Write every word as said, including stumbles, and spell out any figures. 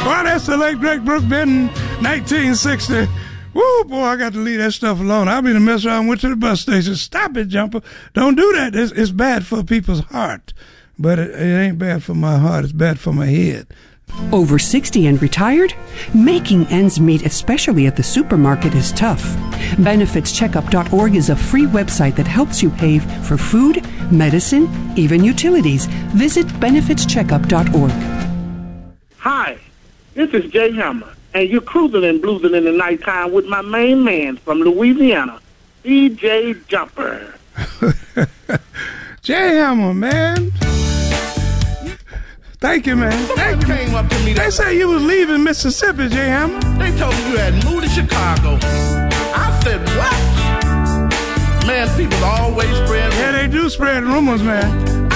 Well, that's the late great Brooke Benton, nineteen sixty. Woo, boy, I got to leave that stuff alone. I'll be to mess around, went to the bus station. Stop it, Jumper. Don't do that. It's, it's bad for people's heart. But it, it ain't bad for my heart. It's bad for my head. Over sixty and retired? Making ends meet, especially at the supermarket, is tough. benefits checkup dot org is a free website that helps you pay for food, medicine, even utilities. Visit benefits checkup dot org. Hi, this is Jay Hammer, and you're cruising and bluesing in the nighttime with my main man from Louisiana, D J Jumper. Jay Hammer, man. Thank you, man. Thank you. Came up to me. They say you was leaving Mississippi, Jay Hammer. They told me you had moved to Chicago. I said, what? Man, people always spread rumors. Yeah, they do spread rumors, man.